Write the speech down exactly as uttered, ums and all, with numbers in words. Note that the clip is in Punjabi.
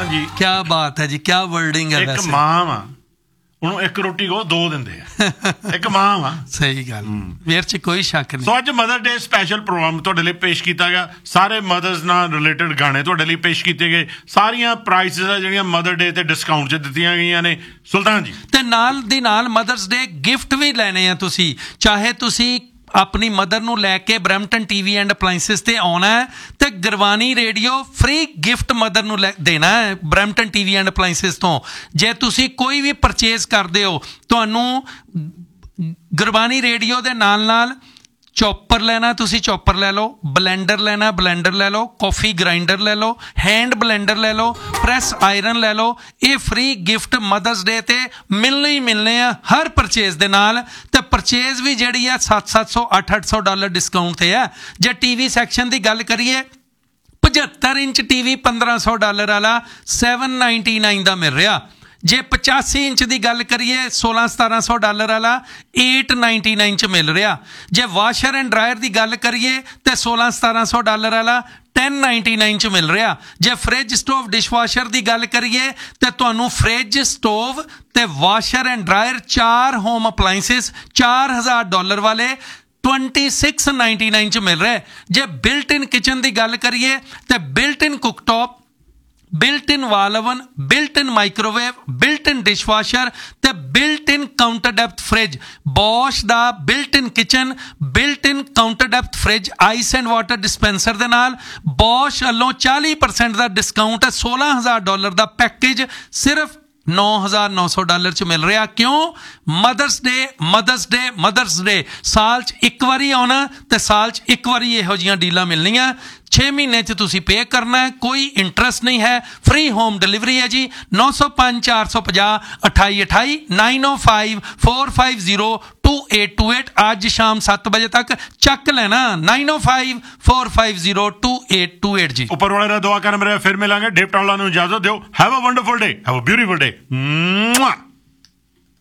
हाँ जी, क्या बात है जी, क्या वर्डिंग है। एक मां वा ਉਹਨੂੰ ਇੱਕ ਰੋਟੀ ਕਹੋ ਦੋ ਦਿੰਦੇ ਆ, ਇੱਕ ਮਾਂ ਵਾ। ਸਹੀ ਗੱਲ, ਮੇਰੇ 'ਚ ਕੋਈ ਸ਼ੱਕ ਨਹੀਂ। ਸੋ ਅੱਜ ਮਦਰ ਡੇ ਸਪੈਸ਼ਲ ਪ੍ਰੋਗਰਾਮ ਤੁਹਾਡੇ ਲਈ ਪੇਸ਼ ਕੀਤਾ ਗਿਆ। ਸਾਰੇ ਮਦਰਸ ਨਾਲ ਰਿਲੇਟਡ ਗਾਣੇ ਤੁਹਾਡੇ ਲਈ ਪੇਸ਼ ਕੀਤੇ ਗਏ। ਸਾਰੀਆਂ ਪ੍ਰਾਈਸਿਸ ਆ ਜਿਹੜੀਆਂ ਮਦਰ ਡੇ ਤੇ ਡਿਸਕਾਊਂਟ 'ਚ ਦਿੱਤੀਆਂ ਗਈਆਂ ਨੇ ਸੁਲਤਾਨ ਜੀ। ਤੇ ਨਾਲ ਦੀ ਨਾਲ ਮਦਰਸ ਡੇ ਗਿਫਟ ਵੀ ਲੈਣੇ ਆ ਤੁਸੀਂ, ਚਾਹੇ ਤੁਸੀਂ ਆਪਣੀ ਮਦਰ ਨੂੰ ਲੈ ਕੇ ਬਰੈਂਪਟਨ ਟੀਵੀ ਐਂਡ ਅਪਲਾਈਐਂਸਿਸ ਤੇ ਆਉਣਾ ਹੈ ਤੇ Gurbani radio free gift mother ਨੂੰ ਲੈ ਦੇਣਾ ਹੈ ਬਰੈਂਪਟਨ ਟੀਵੀ ਐਂਡ ਅਪਲਾਈਐਂਸਿਸ ਤੋਂ। ਜੇ ਤੁਸੀਂ ਕੋਈ ਵੀ ਪਰਚੇਜ਼ ਕਰਦੇ ਹੋ ਤੁਹਾਨੂੰ ਗੁਰਬਾਣੀ ਰੇਡੀਓ ਦੇ ਨਾਲ ਨਾਲ ਚੌਪਰ ਲੈਣਾ ਤੁਸੀਂ ਚੌਪਰ ਲੈ ਲਓ, ਬਲੈਂਡਰ ਲੈਣਾ ਬਲੈਂਡਰ ਲੈ ਲਓ, ਕੌਫੀ ਗ੍ਰਾਈਂਡਰ ਲੈ ਲਓ, ਹੈਂਡ ਬਲੈਂਡਰ ਲੈ ਲਓ, ਪ੍ਰੈਸ ਆਇਰਨ ਲੈ ਲਓ। ਇਹ ਫ੍ਰੀ ਗਿਫਟ ਮਦਰਸ ਡੇ 'ਤੇ ਮਿਲਣੇ ਹੀ ਮਿਲਣੇ ਆ ਹਰ ਪਰਚੇਜ਼ ਦੇ ਨਾਲ। ਅਤੇ ਪਰਚੇਜ਼ ਵੀ ਜਿਹੜੀ ਆ ਸੱਤ ਸੱਤ ਸੌ ਅੱਠ ਅੱਠ ਸੌ ਡਾਲਰ ਡਿਸਕਾਊਂਟ 'ਤੇ ਹੈ। ਜੇ ਟੀ ਵੀ ਸੈਕਸ਼ਨ ਦੀ ਗੱਲ ਕਰੀਏ ਪਝੱਤਰ ਇੰਚ ਟੀ ਵੀ ਪੰਦਰਾਂ ਸੌ ਡਾਲਰ ਵਾਲਾ ਸੈਵਨ ਨਾਈਨਟੀ ਨਾਈਨ ਦਾ ਮਿਲ ਰਿਹਾ। ਜੇ ਪਚਾਸੀ ਇੰਚ ਦੀ ਗੱਲ ਕਰੀਏ ਸੋਲਾਂ ਸਤਾਰਾਂ ਸੌ ਡਾਲਰ ਵਾਲਾ ਏਟ ਨਾਈਨਟੀ ਨਾਈਨ 'ਚ ਮਿਲ ਰਿਹਾ। ਜੇ ਵਾਸ਼ਰ ਐਂਡ ਡਰਾਇਰ ਦੀ ਗੱਲ ਕਰੀਏ ਤਾਂ ਸੋਲਾਂ ਸਤਾਰਾਂ ਸੌ ਡਾਲਰ ਵਾਲਾ ਟੈਨ ਨਾਈਨਟੀ ਨਾਈਨ 'ਚ ਮਿਲ ਰਿਹਾ। ਜੇ ਫਰਿੱਜ ਸਟੋਵ ਡਿਸ਼ਵਾਸ਼ਰ ਦੀ ਗੱਲ ਕਰੀਏ ਤਾਂ ਤੁਹਾਨੂੰ ਫਰਿੱਜ ਸਟੋਵ ਅਤੇ ਵਾਸ਼ਰ ਐਂਡ ਡਰਾਇਰ ਚਾਰ ਹੋਮ ਅਪਲਾਈਐਂਸਿਸ ਚਾਰ ਹਜ਼ਾਰ ਡਾਲਰ ਵਾਲੇ ਟਵੈਂਟੀ ਸਿਕਸ ਨਾਈਨਟੀ ਨਾਈਨ 'ਚ ਮਿਲ ਰਿਹਾ। ਜੇ ਬਿਲਟ ਇਨ ਕਿਚਨ ਦੀ ਗੱਲ ਕਰੀਏ ਤਾਂ ਬਿਲਟ ਇਨ ਕੁੱਕਟੌਪ, ਬਿਲਟ ਇਨ ਵਾਲ ਓਵਨ, ਬਿਲਟ ਇਨ ਮਾਈਕ੍ਰੋਵੇਵ, ਬਿਲਟ ਇਨ ਡਿਸ਼ਵਾਸ਼ਰ ਅਤੇ built in counter depth fridge. Bose the built in kitchen, built in counter depth fridge ice and water dispenser ਦੇ ਨਾਲ ਬੋਸ਼ ਵੱਲੋਂ ਚਾਲੀ ਪਰਸੈਂਟ ਦਾ ਡਿਸਕਾਊਂਟ ਹੈ। ਸੋਲਾਂ ਹਜ਼ਾਰ ਡਾਲਰ ਦਾ ਪੈਕੇਜ ਸਿਰਫ ਨੌ ਹਜ਼ਾਰ ਨੌ ਸੌ ਡਾਲਰ 'ਚ ਮਿਲ ਰਿਹਾ। ਕਿਉਂ? ਮਦਰਸ ਡੇ ਮਦਰਸ ਡੇ ਮਦਰਸ ਡੇ ਸਾਲ 'ਚ ਇੱਕ ਵਾਰੀ ਆਉਣਾ ਅਤੇ ਸਾਲ 'ਚ ਇੱਕ ਵਾਰੀ ਇਹੋ ਜਿਹੀਆਂ ਡੀਲਾਂ ਮਿਲਣੀਆਂ। ਛੇ ਮਹੀਨੇ 'ਚ ਤੁਸੀਂ ਪੇ ਕਰਨਾ ਹੈ, ਕੋਈ ਇੰਟਰਸਟ ਨਹੀਂ ਹੈ, ਫ੍ਰੀ ਹੋਮ ਡਿਲੀਵਰੀ ਹੈ ਜੀ। ਨੌ ਸੌ ਪੰਜ ਚਾਰ ਸੌ ਪੰਜਾਹ ਅਠਾਈ ਅਠਾਈ ਨਾਈਨ ਓ five four five zero two eight two eight. ਅੱਜ ਸ਼ਾਮ ਸੱਤ ਵਜੇ ਤੱਕ ਚੱਕ ਲੈਣਾ ਨਾਈਨ ਓ five four five zero two eight two eight ਜੀ। ਉੱਪਰ ਵਾਲੇ ਦਾ ਦੁਆ ਕਰ ਮੇਰੇ ਫਿਰ ਮਿਲਾਂਗੇ। ਡੇਵ ਟਾਵਲਾ ਨੂੰ ਇਜਾਜ਼ਤ ਦਿਓ। Have a wonderful day, have a beautiful day.